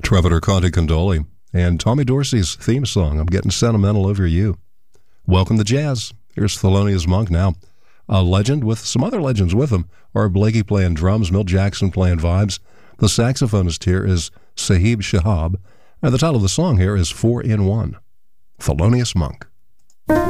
Trevitor Conte Condoli and Tommy Dorsey's theme song, I'm Getting Sentimental Over You. Welcome to jazz. Here's Thelonious Monk now. A legend with some other legends with him are Blakey playing drums, Milt Jackson playing vibes. The saxophonist here is Sahib Shahab, and the title of the song here is 4 in 1. Thelonious Monk.